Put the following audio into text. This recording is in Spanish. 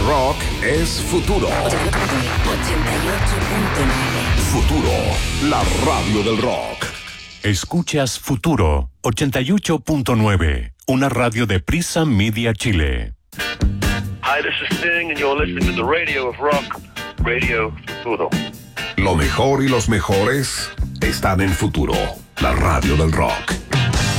rock es Futuro. 88.9. Futuro, la radio del rock. Escuchas Futuro 88.9, una radio de Prisa Media Chile. Hi, this is Sting, and you're listening to the radio of rock, Radio Futuro. Lo mejor y los mejores están en Futuro, la radio del rock.